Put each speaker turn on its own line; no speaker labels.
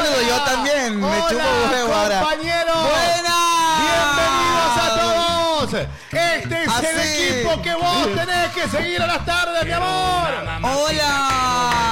boludo, yo también. Me chupo un huevo ahora.
Compañeros.
¡Buenas!
Bienvenidos a todos. Este es el equipo que vos tenés que seguir a las tardes, mi amor.
Hola.